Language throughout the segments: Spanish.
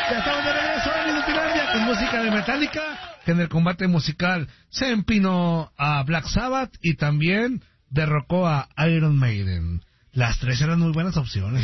Ya estamos de regreso en Inutilandia con música de Metallica, que en el combate musical se empinó a Black Sabbath y también derrocó a Iron Maiden. Las tres eran muy buenas opciones.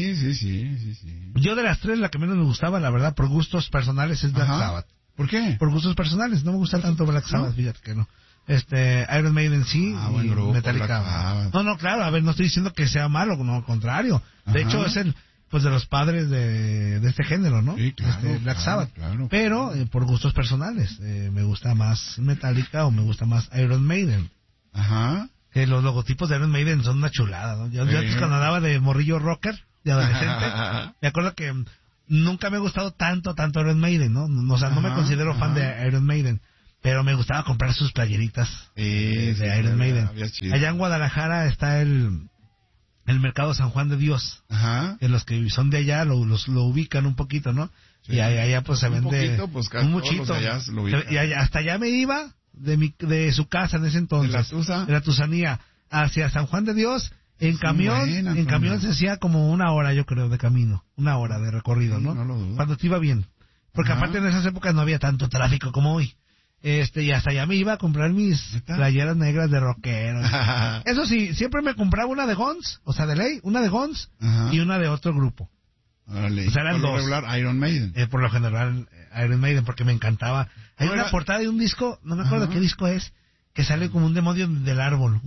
Sí. Yo de las tres, la que menos me gustaba, la verdad, por gustos personales, es Black Sabbath. ¿Por qué? Por gustos personales, no me gusta tanto Black Sabbath, fíjate que no. Iron Maiden sí, buen grupo, Metallica. No, claro, a ver, no estoy diciendo que sea malo, no, al contrario. De hecho, es pues de los padres de este género, ¿no? Sí, claro, Black Sabbath. Claro. Pero por gustos personales, me gusta más Metallica o me gusta más Iron Maiden. Ajá. Que los logotipos de Iron Maiden son una chulada, ¿no? Yo antes cuando andaba de morrillo rocker, de adolescente, me acuerdo que nunca me ha gustado tanto Iron Maiden, ¿no? O sea, no me considero fan de Iron Maiden, pero me gustaba comprar sus playeritas de Iron Maiden. Allá en Guadalajara está el mercado San Juan de Dios. Ajá. Que los que son de allá lo ubican un poquito, ¿no? Sí. Y allá pues se vende un muchito. Y hasta allá me iba de su casa en ese entonces. De la Tusanía hacia San Juan de Dios en camión se hacía como una hora, yo creo, de camino, una hora de recorrido, ¿no? Cuando te iba bien. Porque aparte en esas épocas no había tanto tráfico como hoy. Y hasta allá me iba a comprar mis playeras negras de rockero. Eso sí, siempre me compraba una de Guns, o sea, de ley, una de Guns y una de otro grupo. Vale. O sea, eran por lo regular Iron Maiden. Por lo general Iron Maiden, porque me encantaba. Hay una portada de un disco, no me acuerdo qué disco es, que sale como un demonio del árbol.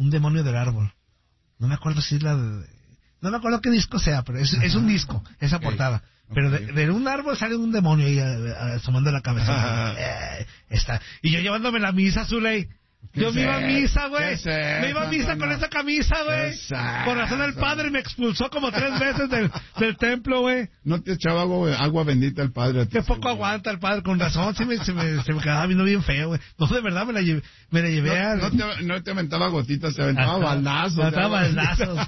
No me acuerdo si es no me acuerdo qué disco sea, pero es un disco, esa portada. Pero de un árbol sale un demonio ahí asomando la cabeza. Está. Y yo llevándome la misa, Zuley. Yo me iba a misa, güey. Me iba a misa con esa camisa, güey. Por razón el padre me expulsó como 3 veces del templo, güey. No te echaba agua bendita el padre. Qué poco aguanta el padre, con razón. Se me quedaba viendo bien feo, güey. No, de verdad me la llevé a... No te aventaba gotitas, te aventaba baldazos. Me aventaba baldazos.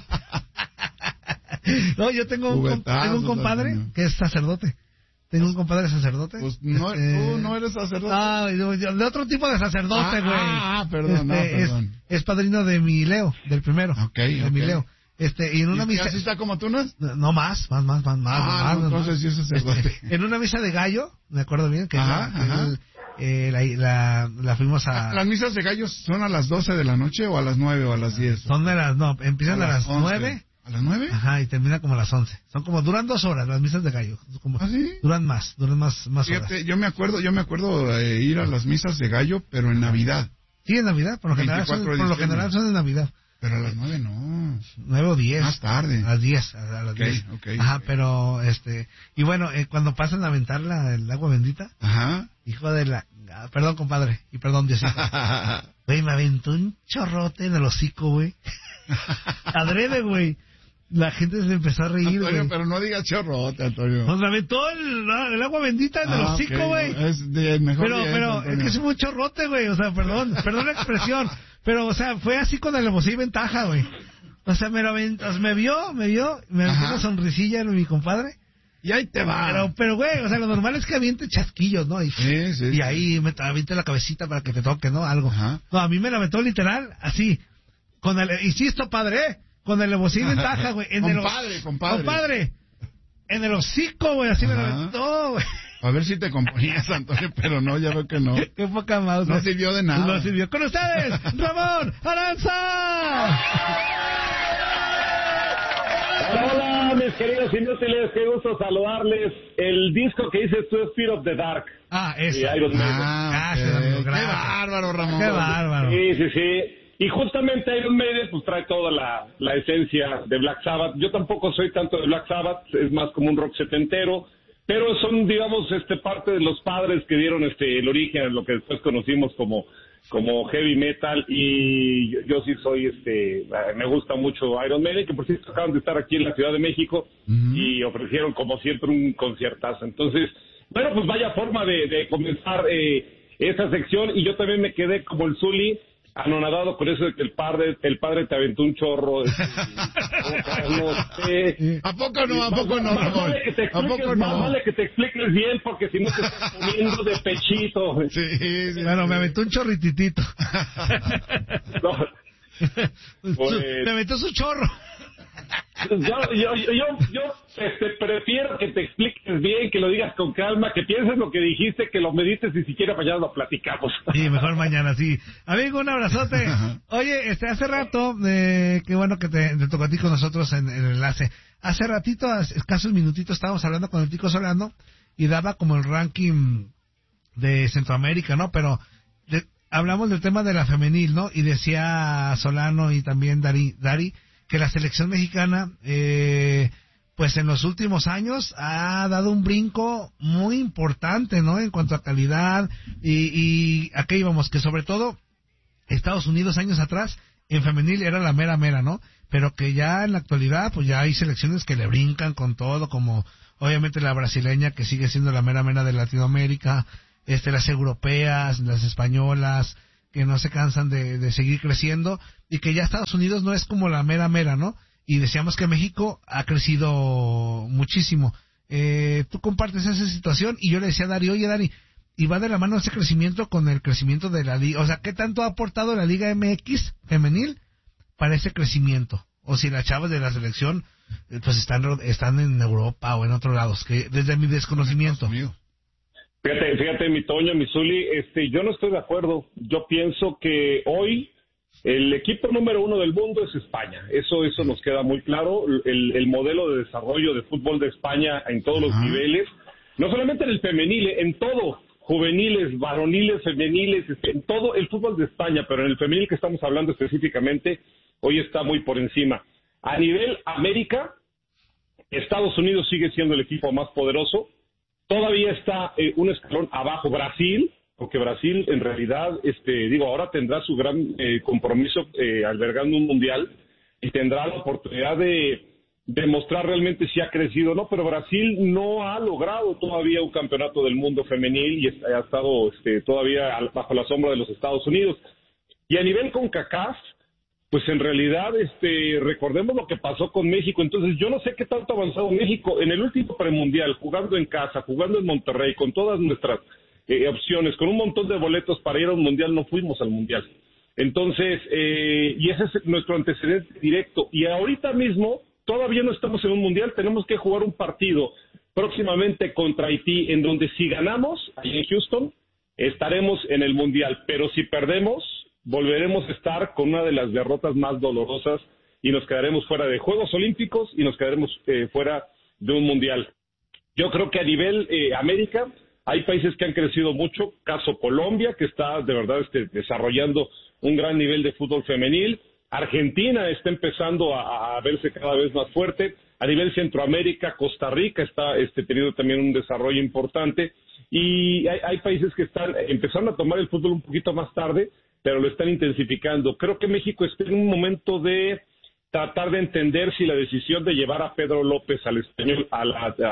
No, yo tengo un compadre que es sacerdote. Tengo un compadre sacerdote. Pues no, tú no eres sacerdote. De otro tipo de sacerdote, güey. Perdón. Es padrino de mi Leo, del primero. De mi Leo. Y en una misa. ¿Así está como tú, no es? No, más. Entonces sí es sacerdote. En una misa de gallo, me acuerdo bien, que la fuimos a... ¿Las misas de gallos son a las 12 de la noche o a las 9 o a las 10? Empiezan a las 9. ¿A las 9? Ajá, y termina como a las 11. Duran 2 horas las misas de gallo. ¿Ah, sí? Duran más Fíjate, horas. yo me acuerdo ir a las misas de gallo, pero en Navidad. Sí, en Navidad, por lo general son en Navidad. Pero a las 9 no. 9 o 10. Más tarde. A las 10. Okay, Ajá, pero y bueno, cuando pasan a aventar el agua bendita. Ajá. Hijo de la... Perdón, compadre, y perdón, Diosito. Güey, me aventó un chorrote en el hocico, güey. Adrede, güey. La gente se empezó a reír, Antonio, güey. pero no digas chorrote, Antonio. Nos aventó el agua bendita en el hocico, güey. Es de mejor pero es que es un chorrote, güey. O sea, perdón la expresión. Pero, o sea, fue así con alevosía y ventaja, güey. O sea, me vio, me dio una sonrisilla en mi compadre. Y ahí te va. Pero, güey, o sea, lo normal es que aviente chasquillos, ¿no? Y ahí me aviente la cabecita para que te toque, ¿no? Algo. Ajá. No, a mí me la aventó literal, así. Insisto, padre, con alevosía y ventaja, güey. Compadre. En el hocico, güey, así me la aventó, güey. A ver si te componías, Antonio, pero no, ya veo que no. Qué poca más. No sirvió de nada. No sirvió. Con ustedes, Ramón Aranza. Hola, mis queridos inútiles, qué gusto saludarles. El disco que dices tú es Fear of the Dark. Ese. Qué bárbaro, Ramón. Qué bárbaro. Sí. Y justamente Iron Maiden pues trae toda la esencia de Black Sabbath. Yo tampoco soy tanto de Black Sabbath, es más como un rock setentero, pero son, digamos, parte de los padres que dieron el origen a lo que después conocimos como heavy metal. Y yo sí soy, me gusta mucho Iron Maiden, que por cierto acaban de estar aquí en la Ciudad de México y ofrecieron como siempre un conciertazo. Entonces, bueno, pues vaya forma de comenzar esta sección. Y yo también me quedé como el Zuli, anonadado con eso de que el padre te aventó un chorro. ¿A poco no, Ramón? Más vale que te expliques bien, porque si no te estás poniendo de pechito. Sí. Bueno, me aventó un chorrititito. No. Pues... Me aventó su chorro. Prefiero que te expliques bien, que lo digas con calma, que pienses lo que dijiste, que lo medites y siquiera mañana lo platicamos. Sí, mejor mañana, sí. Amigo, un abrazote. Oye, hace rato, qué bueno que te tocó a ti con nosotros en el enlace. Hace ratito, escasos minutitos, estábamos hablando con el Tico Solano y daba como el ranking de Centroamérica, ¿no? Pero hablamos del tema de la femenil, ¿no? Y decía Solano y también Dari, que la selección mexicana, pues en los últimos años ha dado un brinco muy importante, ¿no? En cuanto a calidad y a qué íbamos, que sobre todo Estados Unidos años atrás en femenil era la mera, ¿no? Pero que ya en la actualidad, pues ya hay selecciones que le brincan con todo, como obviamente la brasileña que sigue siendo la mera de Latinoamérica, las europeas, las españolas, que no se cansan de seguir creciendo, y que ya Estados Unidos no es como la mera, ¿no? Y decíamos que México ha crecido muchísimo. Tú compartes esa situación, y yo le decía a Dari, oye Dari, y va de la mano ese crecimiento con el crecimiento de la liga, o sea, ¿qué tanto ha aportado la Liga MX femenil para ese crecimiento? O si las chavas de la selección, pues están en Europa o en otros lados, que desde mi desconocimiento. Fíjate, mi Toño, mi Zuli, yo no estoy de acuerdo. Yo pienso que hoy el equipo número 1 del mundo es España. Eso nos queda muy claro. El modelo de desarrollo de fútbol de España en todos los niveles, no solamente en el femenil, en todo, juveniles, varoniles, femeniles, en todo el fútbol de España, pero en el femenil que estamos hablando específicamente, hoy está muy por encima. A nivel América, Estados Unidos sigue siendo el equipo más poderoso. Todavía está un escalón abajo Brasil, porque Brasil en realidad, ahora tendrá su gran compromiso albergando un mundial y tendrá la oportunidad de demostrar realmente si ha crecido o no, pero Brasil no ha logrado todavía un campeonato del mundo femenil y ha estado todavía bajo la sombra de los Estados Unidos. Y a nivel CONCACAF, pues en realidad, recordemos lo que pasó con México. Entonces, yo no sé qué tanto ha avanzado México en el último premundial, jugando en casa, jugando en Monterrey, con todas nuestras opciones, con un montón de boletos para ir a un mundial, no fuimos al mundial. Entonces, y ese es nuestro antecedente directo. Y ahorita mismo, todavía no estamos en un mundial, tenemos que jugar un partido próximamente contra Haití, en donde si ganamos, ahí en Houston, estaremos en el mundial. Pero si perdemos, volveremos a estar con una de las derrotas más dolorosas y nos quedaremos fuera de Juegos Olímpicos y nos quedaremos fuera de un mundial. Yo creo que a nivel América hay países que han crecido mucho, caso Colombia, que está de verdad desarrollando un gran nivel de fútbol femenil. Argentina está empezando a verse cada vez más fuerte. A nivel Centroamérica, Costa Rica está teniendo también un desarrollo importante. Y hay países que están empezando a tomar el fútbol un poquito más tarde, pero lo están intensificando. Creo que México está en un momento de tratar de entender si la decisión de llevar a Pedro López al español a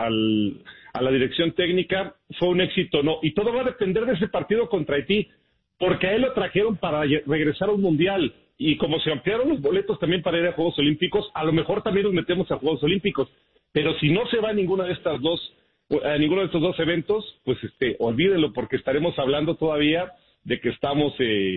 la dirección técnica fue un éxito o no. Y todo va a depender de ese partido contra Haití, porque a él lo trajeron para regresar a un mundial. Y como se ampliaron los boletos también para ir a Juegos Olímpicos, a lo mejor también nos metemos a Juegos Olímpicos. Pero si no se va a ninguno de estos dos eventos, pues olvídenlo, porque estaremos hablando todavía de que estamos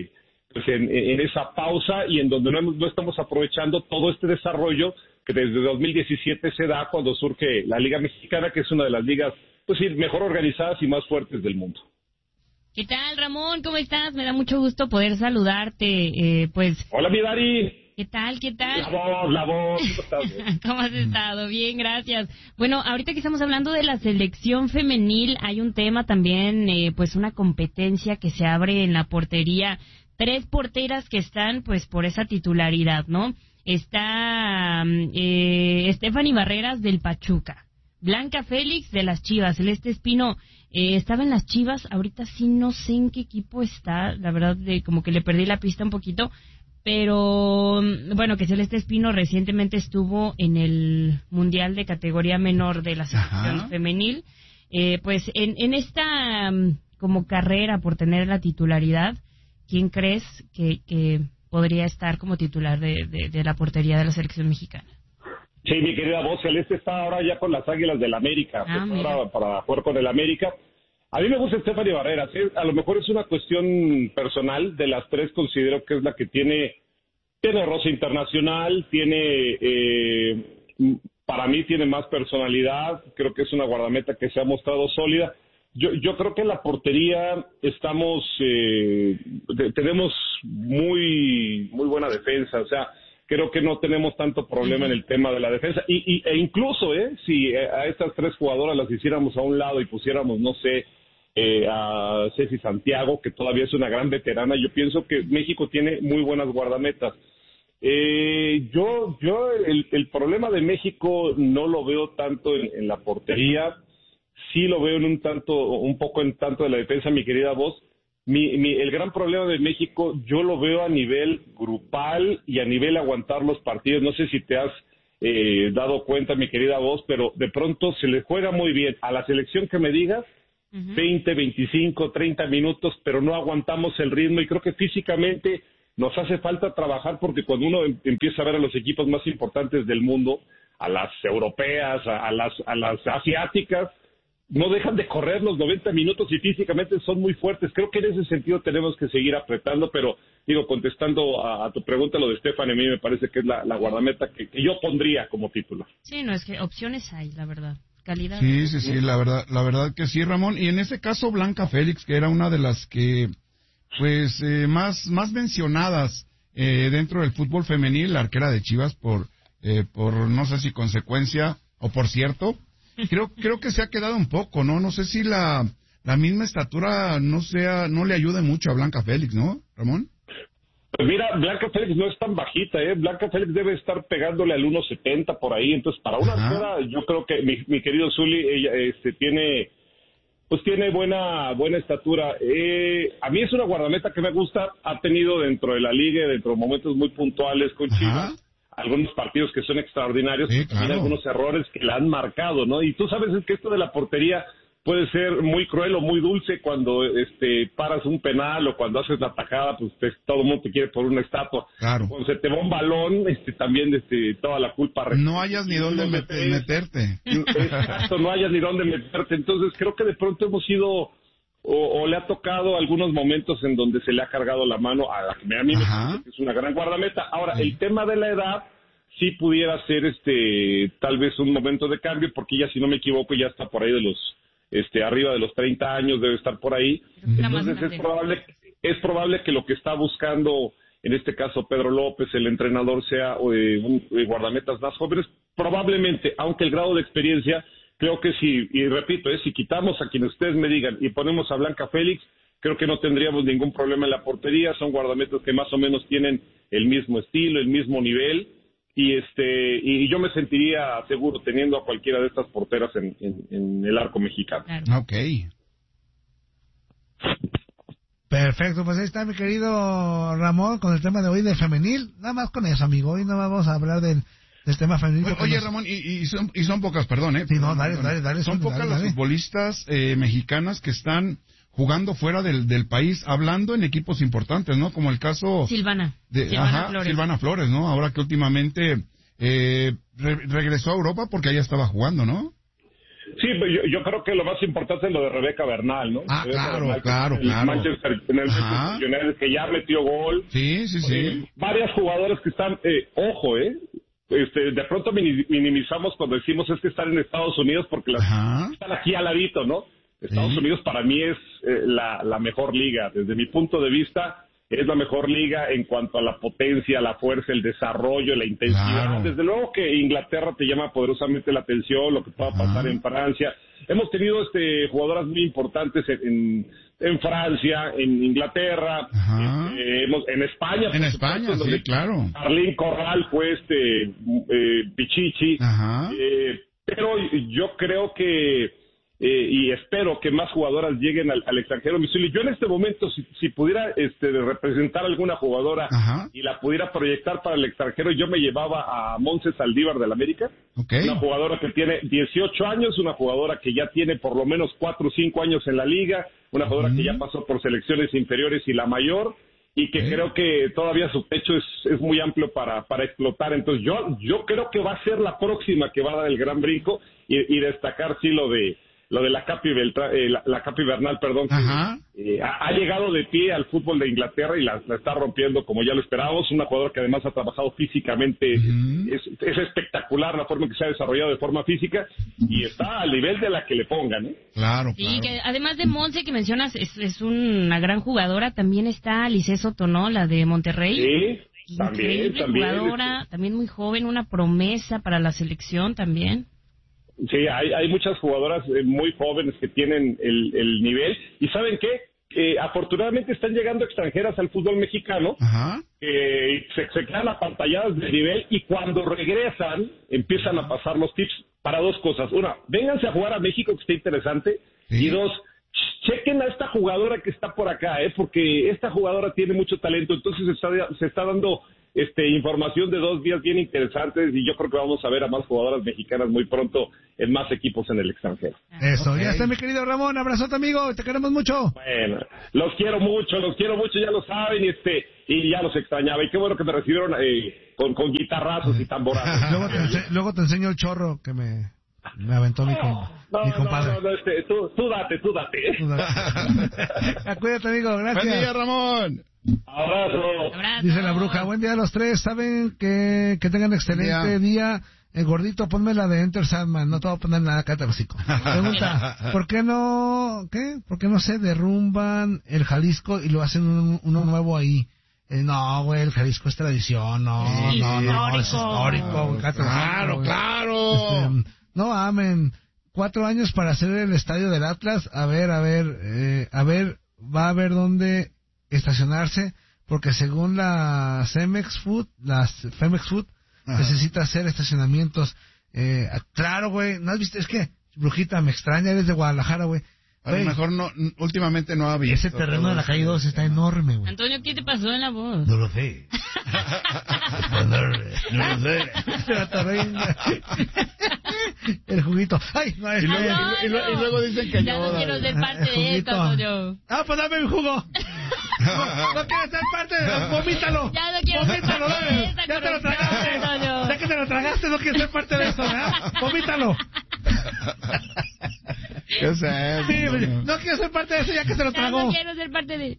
en esa pausa y en donde no estamos aprovechando todo este desarrollo que desde 2017 se da cuando surge la Liga Mexicana, que es una de las ligas pues sí, mejor organizadas y más fuertes del mundo. ¿Qué tal, Ramón? ¿Cómo estás? Me da mucho gusto poder saludarte. Hola, mi Dari. ¿Qué tal? La voz. ¿Cómo estás? ¿Cómo has estado? Bien, gracias. Bueno, ahorita que estamos hablando de la selección femenil, hay un tema también, pues una competencia que se abre en la portería. 3 porteras que están, pues, por esa titularidad, ¿no? Está Stephanie Barreras del Pachuca, Blanca Félix de las Chivas, Celeste Espino estaba en las Chivas, ahorita sí no sé en qué equipo está, la verdad, como que le perdí la pista un poquito, pero bueno, que Celeste Espino recientemente estuvo en el Mundial de categoría menor de la selección femenil, pues en esta como carrera por tener la titularidad, ¿quién crees que podría estar como titular de la portería de la selección mexicana? Sí, mi querida voz, Celeste está ahora ya con las Águilas del América, ahora para jugar con el América. A mí me gusta Stephanie Barreras, a lo mejor es una cuestión personal, de las 3 considero que es la que tiene roce internacional, tiene para mí tiene más personalidad, creo que es una guardameta que se ha mostrado sólida. Yo creo que en la portería tenemos muy buena defensa, o sea, creo que no tenemos tanto problema en el tema de la defensa, e incluso, si a estas 3 jugadoras las hiciéramos a un lado y pusiéramos, no sé, a Ceci Santiago, que todavía es una gran veterana, yo pienso que México tiene muy buenas guardametas. El problema de México no lo veo tanto en la portería, sí lo veo un poco en tanto de la defensa, mi querida Voz. El gran problema de México yo lo veo a nivel grupal y a nivel aguantar los partidos. No sé si te has dado cuenta, mi querida Voz, pero de pronto se le juega muy bien a la selección que me digas, 20, 25, 30 minutos, pero no aguantamos el ritmo, y creo que físicamente nos hace falta trabajar, porque cuando uno empieza a ver a los equipos más importantes del mundo, a las europeas, a las asiáticas, no dejan de correr los 90 minutos y físicamente son muy fuertes. Creo que en ese sentido tenemos que seguir apretando, pero contestando a tu pregunta, lo de Estefan, a mí me parece que es la guardameta que yo pondría como título. Sí, no, es que opciones hay, la verdad. Calidad. Sí, la verdad que sí, Ramón. Y en ese caso, Blanca Félix, que era una de las que, pues, más mencionadas dentro del fútbol femenil, la arquera de Chivas, por no sé si consecuencia o por cierto, creo que se ha quedado un poco, ¿no? No sé si la misma estatura no le ayude mucho a Blanca Félix, ¿no, Ramón? Pues mira, Blanca Félix no es tan bajita, Blanca Félix debe estar pegándole al 1.70 por ahí, entonces para una arquera, yo creo que mi querido Zuli, ella tiene buena estatura. A mí es una guardameta que me gusta, ha tenido dentro de la liga, dentro de momentos muy puntuales con Chivas, algunos partidos que son extraordinarios, sí, claro. Tiene algunos errores que la han marcado, ¿no? Y tú sabes que esto de la portería puede ser muy cruel o muy dulce cuando paras un penal o cuando haces la tajada, pues todo el mundo te quiere por una estatua. Claro. Cuando se te va un balón, también toda la culpa. No hayas ni dónde meterte. Exacto, no hayas ni dónde meterte. Entonces creo que de pronto hemos ido o le ha tocado algunos momentos en donde se le ha cargado la mano a la que a mí me parece que es una gran guardameta. Ahora, el tema de la edad sí pudiera ser tal vez un momento de cambio, porque ella, si no me equivoco, ya está por ahí de los arriba de los 30 años, debe estar por ahí. Entonces es probable que lo que está buscando, en este caso Pedro López, el entrenador, sea guardametas más jóvenes, probablemente, aunque el grado de experiencia, creo que sí, y repito, si quitamos a quien ustedes me digan y ponemos a Blanca Félix, creo que no tendríamos ningún problema en la portería. Son guardametas que más o menos tienen el mismo estilo, el mismo nivel, y yo me sentiría seguro teniendo a cualquiera de estas porteras en el arco mexicano. Claro. Ok. Perfecto, pues ahí está mi querido Ramón con el tema de hoy de femenil. Nada más con eso, amigo. Hoy no vamos a hablar del tema femenil. Oye, Ramón, y son pocas, perdón, Sí, no, dale. Son pocas las futbolistas mexicanas que están jugando fuera del país, hablando en equipos importantes, ¿no? Como el caso Silvana Flores, ¿no? Ahora que últimamente regresó a Europa porque allá estaba jugando, ¿no? Sí, yo creo que lo más importante es lo de Rebeca Bernal, ¿no? Claro. Manchester United, que ya metió gol. Sí. Varias jugadoras que están, de pronto minimizamos cuando decimos es que están en Estados Unidos porque están aquí al ladito, ¿no? Estados Unidos para mí es la mejor liga. Desde mi punto de vista, es la mejor liga en cuanto a la potencia, la fuerza, el desarrollo, la intensidad. Claro. Desde luego que Inglaterra te llama poderosamente la atención, lo que pueda pasar en Francia. Hemos tenido jugadoras muy importantes en Francia, en Inglaterra, en España. En España, sí, claro. Arlín Corral fue Pichichi. Pero yo creo que y espero que más jugadoras lleguen al extranjero. Yo en este momento, si pudiera representar alguna jugadora y la pudiera proyectar para el extranjero, yo me llevaba a Montse Saldívar del América, una jugadora que tiene 18 años, una jugadora que ya tiene por lo menos 4 o 5 años en la liga, una jugadora que ya pasó por selecciones inferiores y la mayor, y que creo que todavía su techo es muy amplio para explotar. Entonces yo creo que va a ser la próxima que va a dar el gran brinco y destacar sí lo lo de la Capi Bernal, perdón, que, ha llegado de pie al fútbol de Inglaterra y la está rompiendo como ya lo esperábamos. Una jugadora que además ha trabajado físicamente, es espectacular la forma en que se ha desarrollado de forma física y está al nivel de la que le pongan, ¿eh? Claro, Sí, que además de Monse que mencionas, es una gran jugadora, también está Alice Soto, ¿no? La de Monterrey. Sí, también. Jugadora, también muy joven, una promesa para la selección también. Sí, hay muchas jugadoras muy jóvenes que tienen el nivel. ¿Y saben qué? Afortunadamente están llegando extranjeras al fútbol mexicano. Se quedan apantalladas de nivel y cuando regresan empiezan a pasar los tips para dos cosas. Una, vénganse a jugar a México, que está interesante. Y dos, chequen a esta jugadora que está por acá, porque esta jugadora tiene mucho talento. Entonces se está dando información de 2 días bien interesantes y yo creo que vamos a ver a más jugadoras mexicanas muy pronto en más equipos en el extranjero. Eso, ya está mi querido Ramón, abrazote amigo, te queremos mucho. Bueno, los quiero mucho, ya lo saben y ya los extrañaba y qué bueno que me recibieron con guitarrazos y tamborazos. Luego te enseño el chorro que me aventó mi compadre. No, tú date. Cuídate amigo, gracias. Buen día, Ramón. Abrazo. Dice la bruja, buen día a los tres, saben que tengan excelente día. Gordito, ponme la de Enter Sandman, no te voy a poner nada acá, Tarcico. Pregunta, ¿por qué no se derrumban el Jalisco y lo hacen uno nuevo ahí? No, güey, el Jalisco es tradición, no, es histórico. Claro. No amen, 4 años para hacer el estadio del Atlas, a ver, va a haber dónde estacionarse, porque según la Femex Food, necesita hacer estacionamientos. Claro, güey, ¿no has visto? Es que, brujita, me extraña, eres de Guadalajara, güey. A lo mejor últimamente no ha habido. Ese terreno de la calle 2 está enorme, güey. Antonio, ¿qué te pasó en la voz? No lo sé. El juguito. Ay, no, y luego dicen que ya no quiero ser parte de esto, Antonio. Pues dame mi jugo. No quieres ser parte de... Vomítalo. Ya no quiero ser parte de esta. Ya te lo tragaste. Ya que te lo tragaste, no quieres ser parte de eso, ¿verdad? Vomítalo. ¿Qué es eso? Sí, no quiero ser parte de eso ya que se lo tragó. No quiero ser parte de...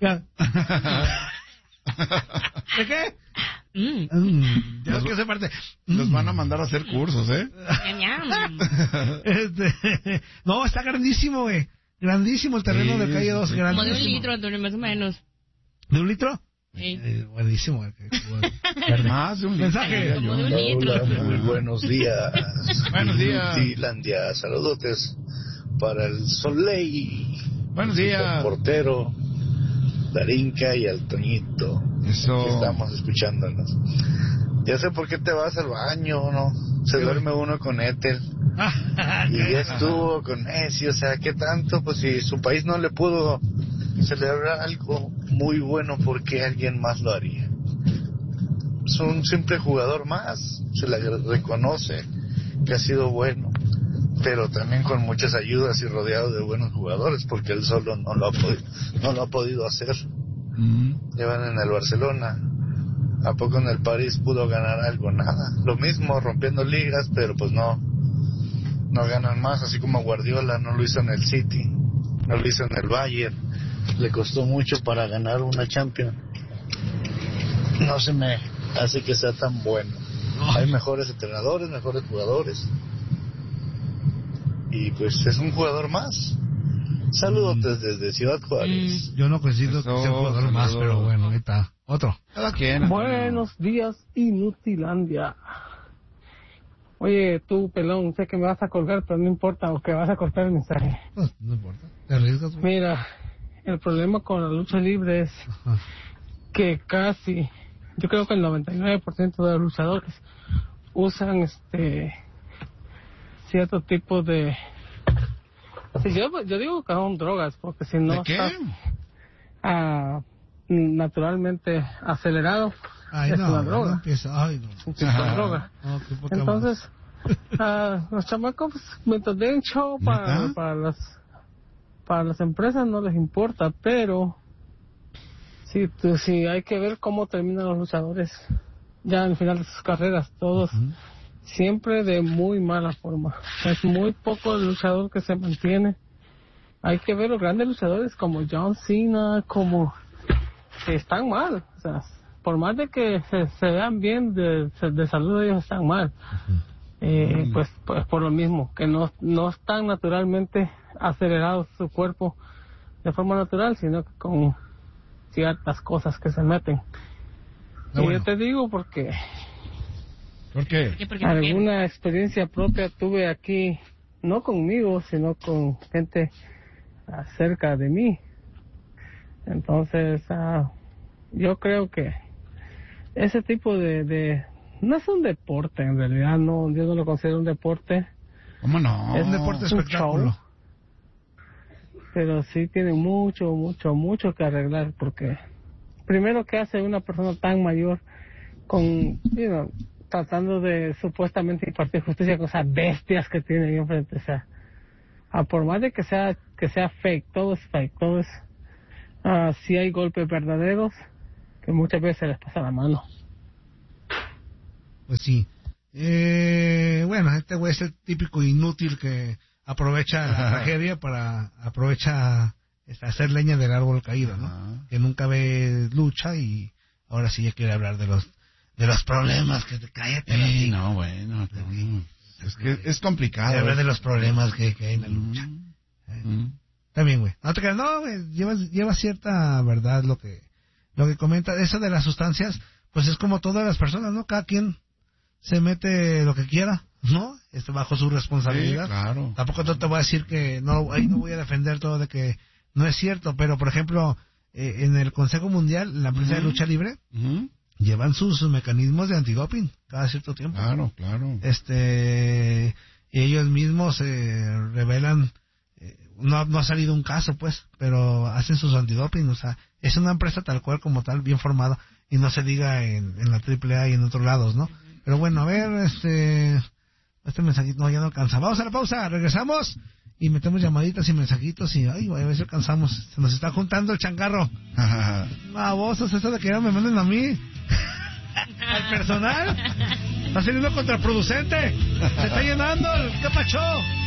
¿De qué? Ya no quiero ser parte. Nos van a mandar a hacer cursos, ¿eh? No, está grandísimo, güey. Grandísimo el terreno de calle 2. Como de 1 litro, Antonio, más o menos. ¿De 1 litro? Sí. Buenísimo. Más de un mensaje. Como de 1 litro. Hola, muy buenos días. Buenos días. Finlandia, saludotes para el Soleil. Buenos días. El portero, Darinka y al Toñito. Eso. Que estamos escuchándonos. Ya sé por qué te vas al baño, ¿no? Se duerme uno con Ethel. Y ya estuvo con Messi, o sea, ¿qué tanto? Pues si su país no le pudo celebrar algo muy bueno, ¿por qué alguien más lo haría? Es un simple jugador más, se le reconoce que ha sido bueno, pero también con muchas ayudas y rodeado de buenos jugadores, porque él solo no lo ha podido hacer. Llevan en el Barcelona, ¿a poco en el París pudo ganar algo? Nada, lo mismo, rompiendo ligas, pero pues no ganan más, así como Guardiola no lo hizo en el City, no lo hizo en el Bayern, le costó mucho para ganar una Champions. No se me hace que sea tan bueno. Hay mejores entrenadores, mejores jugadores, y pues es un jugador más. Saludos desde Ciudad Juárez. Yo no coincido que sea un jugador más, pero bueno, ahí está. Otro. Buenos días, Inutilandia. Oye, tú, pelón, sé que me vas a colgar, pero no importa, o que vas a cortar el mensaje. No importa, te arriesgas. Mira, el problema con la lucha libre es que yo creo que el 99% de los luchadores usan cierto tipo de... Sí, yo digo que son drogas, porque si no estás naturalmente acelerado, es una droga. Es una droga. Entonces, los chamacos, mientras den show para las empresas no les importa, pero sí hay que ver cómo terminan los luchadores ya al final de sus carreras. Todos siempre de muy mala forma. Es muy poco el luchador que se mantiene. Hay que ver los grandes luchadores como John Cena, como que están mal. O sea, por más de que se vean bien de salud, ellos están mal. Pues por lo mismo, que no están naturalmente acelerados su cuerpo de forma natural, sino que con ciertas cosas que se meten. Yo te digo porque... ¿Por qué? Alguna experiencia propia tuve aquí, no conmigo, sino con gente cerca de mí. Entonces, yo creo que ese tipo de no es un deporte, en realidad, no, yo no lo considero un deporte. ¿Cómo no? Es un deporte espectáculo. Show, pero sí tiene mucho que arreglar, porque primero, ¿qué hace una persona tan mayor con, tratando de supuestamente impartir justicia con esas bestias que tiene ahí enfrente? O sea, por más de que sea fake, todo es fake, todo es, sí hay golpes verdaderos que muchas veces se les pasa la mano. Pues sí. Bueno, este güey es el típico inútil que aprovecha la tragedia para hacer leña del árbol caído, ¿no? Que nunca ve lucha y ahora sí ya quiere hablar de los problemas que te cállate. Sí, no, bueno. Es que es complicado. Hablar de los problemas que hay en la lucha. También, güey. No te creas, no, güey. Lleva cierta verdad lo que comenta. Eso de las sustancias, pues es como todas las personas, ¿no? Cada quien se mete lo que quiera, ¿no? Bajo su responsabilidad. Sí, claro. Tampoco te voy a decir que ahí no voy a defender todo de que no es cierto, pero por ejemplo, en el Consejo Mundial, la empresa de lucha libre, llevan sus mecanismos de antidoping cada cierto tiempo. Claro. Y ellos mismos revelan, no ha salido un caso, pues, pero hacen sus antidoping, o sea, es una empresa tal cual como tal, bien formada, y no se diga en la AAA y en otros lados, ¿no? Pero bueno, a ver, este mensajito, no, ya no alcanza. Vamos a la pausa, regresamos y metemos llamaditas y mensajitos y, ay, a ver si alcanzamos. Se nos está juntando el changarro. Babosos, eso de que ya me manden a mí. Al personal. Está saliendo contraproducente. Se está llenando el capacho.